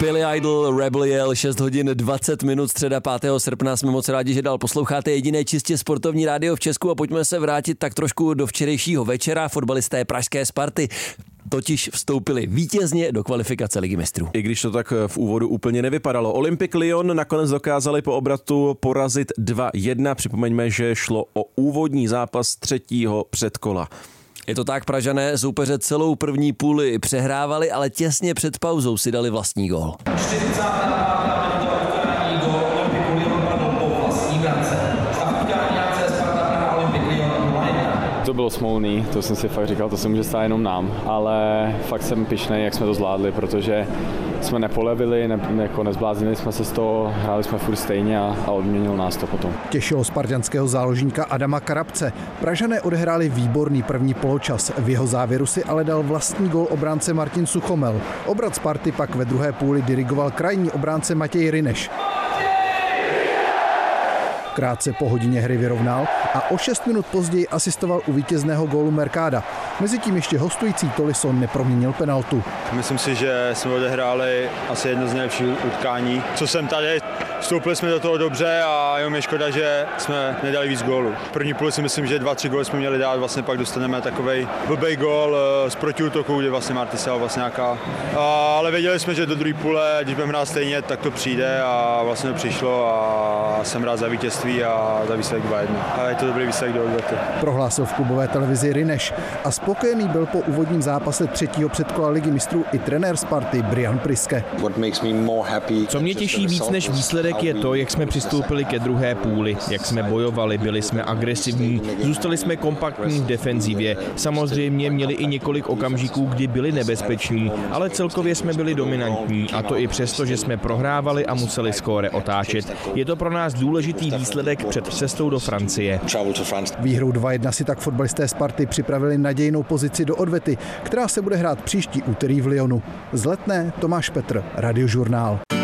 Billy Idol, Rebel Yell, 6 hodin 20 minut, středa 5. srpna. Jsme moc rádi, že dál posloucháte jediné čistě sportovní rádio v Česku a pojďme se vrátit tak trošku do včerejšího večera. Fotbalisté pražské Sparty totiž vstoupili vítězně do kvalifikace Ligy mistrů. I když to tak v úvodu úplně nevypadalo. Olympique Lyon nakonec dokázali po obratu porazit 2-1. Připomeňme, že šlo o úvodní zápas třetího předkola. Je to tak, Pražané soupeře celou první půli přehrávali, ale těsně před pauzou si dali vlastní gól. 40. gól Olympique Lyon padl po vlastní brance. To bylo smolný, to jsem si fakt říkal, to se může stát jenom nám, ale fakt jsem pyšnej, jak jsme to zvládli, protože jsme nepolevili, nezbláznili jsme se z toho, hráli jsme furt stejně a odměnil nás to potom. Těšilo spartanského záložníka Adama Karabce. Pražané odehráli výborný první poločas, v jeho závěru si ale dal vlastní gól obránce Martin Suchomel. Obrat Sparty pak ve druhé půli dirigoval krajní obránce Matěj Ryneš. Krátce po hodině hry vyrovnal a o 6 minut později asistoval u vítězného gólu Mercada. Mezitím ještě hostující Tolisso neproměnil penaltu. Myslím si, že jsme odehráli asi jedno z nejlepších utkání. Co jsem tady, vstoupili jsme do toho dobře a jenom je škoda, že jsme nedali víc gólů. V první půli si myslím, že 2-3 góly jsme měli dát, vlastně pak dostaneme takovej blbej gól z protiútoku, kde vlastně Martisel vlastně nějaká. Ale věděli jsme, že do druhé půle, když budeme hrát stejně, tak to přijde a vlastně to přišlo a jsem rád za vítězství a za výsledek 2-1. A je to dobrý výsledek do odvety. Prohlásil v klubové televizi Ryneš a spokojený byl po úvodním zápase třetího předkola Ligy mistrů i trenér Sparty Brian Priske. Co mě těší víc než výsledek je to, jak jsme přistoupili ke druhé půli, jak jsme bojovali, byli jsme agresivní, zůstali jsme kompaktní v defenzivě. Samozřejmě měli i několik okamžiků, kdy byli nebezpeční, ale celkově jsme byli dominantní a to i přesto, že jsme prohrávali a museli skóre otáčet. Je to pro nás důležitý výsledek před cestou do Francie. Výhrou 2-1 si tak fotbalisté Sparty připravili nadějnou pozici do odvety, která se bude hrát příští úterý v Lyonu. Z Letné Tomáš Petr, Radiožurnál.